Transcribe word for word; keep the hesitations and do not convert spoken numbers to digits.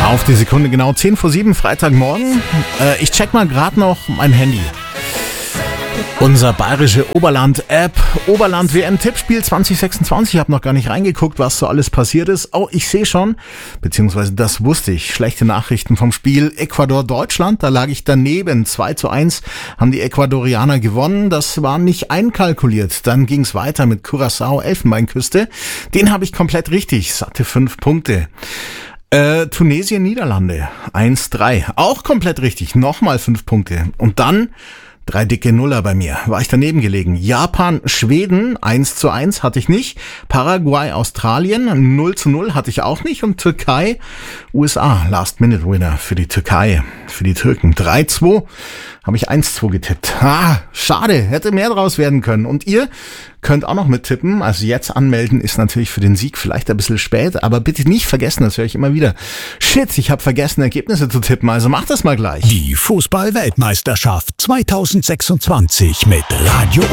Auf die Sekunde genau zehn vor sieben, Freitagmorgen. Äh, ich check mal gerade noch mein Handy. Unser bayerische Oberland-App, Oberland-W M-Tippspiel zwanzig sechsundzwanzig. Ich habe noch gar nicht reingeguckt, was so alles passiert ist. Oh, ich sehe schon, beziehungsweise das wusste ich. Schlechte Nachrichten vom Spiel Ecuador-Deutschland. Da lag ich daneben. zwei zu eins haben die Ecuadorianer gewonnen. Das war nicht einkalkuliert. Dann ging es weiter mit Curaçao, Elfenbeinküste. Den habe ich komplett richtig. Satte fünf Punkte. Äh, Tunesien, Niederlande, eins drei. Auch komplett richtig. Nochmal fünf Punkte. Und dann drei dicke Nuller bei mir. War ich daneben gelegen. Japan, Schweden, eins zu eins hatte ich nicht. Paraguay, Australien, null zu null hatte ich auch nicht. Und Türkei, U S A, Last-Minute-Winner für die Türkei, für die Türken. drei zwei habe ich eins zwei getippt. Ah, schade, hätte mehr draus werden können. Und ihr könnt auch noch mittippen. Also jetzt anmelden ist natürlich für den Sieg vielleicht ein bisschen spät, aber bitte nicht vergessen, das höre ich immer wieder. Shit, ich habe vergessen, Ergebnisse zu tippen, also macht das mal gleich. Die Fußball-Weltmeisterschaft zwanzig sechsundzwanzig mit Radio